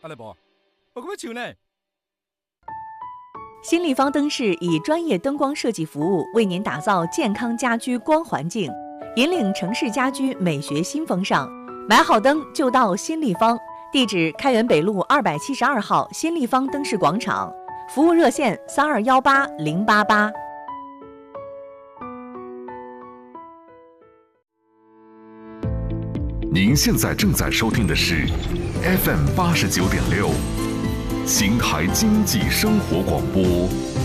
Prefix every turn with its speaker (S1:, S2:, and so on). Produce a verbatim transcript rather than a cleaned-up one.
S1: 阿来伯，我可不求呢。
S2: 新立方灯饰以专业灯光设计服务，为您打造健康家居光环境，引领城市家居美学新风尚。买好灯就到新立方，地址开元北路二百七十二号新立方灯饰广场，服务热线三二幺八零八八。
S3: 您现在正在收听的是 F M 八十九点六，邢台经济生活广播。